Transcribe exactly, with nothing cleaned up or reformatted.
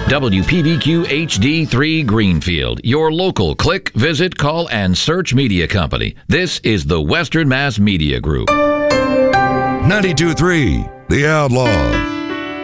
W P V Q H D three Greenfield, your local click, visit, call, and search media company. This is the Western Mass Media Group. ninety-two point three The Outlaws.